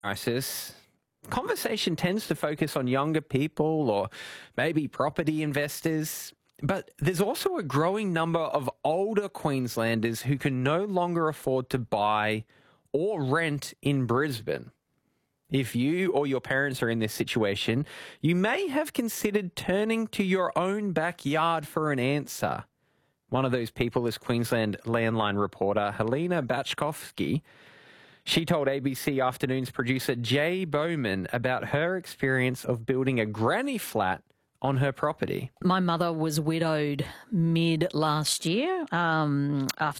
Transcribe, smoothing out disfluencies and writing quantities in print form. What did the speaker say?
crisis, conversation tends to focus on younger people or maybe property investors. But there's also a growing number of older Queenslanders who can no longer afford to buy or rent in Brisbane. If you or your parents are in this situation, you may have considered turning to your own backyard for an answer. One of those people is Queensland Landline reporter Helena Bachkovsky. She told ABC Afternoon's producer Jay Bowman about her experience of building a granny flat on her property. My mother was widowed mid last year after